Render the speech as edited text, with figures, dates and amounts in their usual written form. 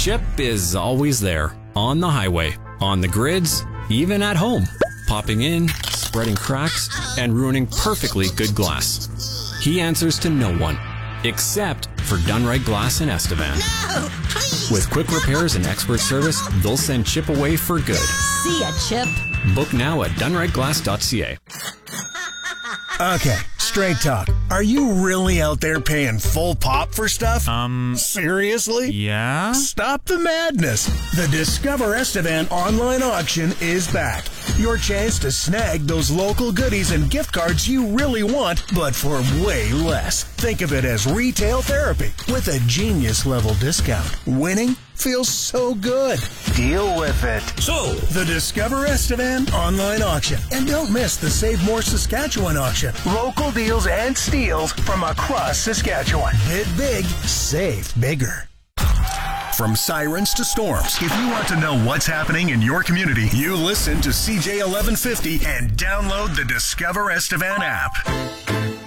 Chip is always there, on the highway, on the grids, even at home, popping in, spreading cracks, and ruining perfectly good glass. He answers to no one, except for Done Right Glass in Estevan. No, please. With quick repairs and expert service, they'll send Chip away for good. See ya, Chip. Book now at donerightglass.ca. Okay, straight talk. Are you really out there paying full pop for stuff? Seriously? Yeah? Stop the madness. The Discover Estevan online auction is back. Your chance to snag those local goodies and gift cards you really want, but for way less. Think of it as retail therapy with a genius level discount. Winning feels so good. Deal with it. So, The Discover Estevan online auction. And don't miss the Save More Saskatchewan auction. Local deals and steals from across Saskatchewan. Bid big, save bigger. From sirens to storms, if you want to know what's happening in your community, you listen to CJ 1150 and download the Discover Estevan app.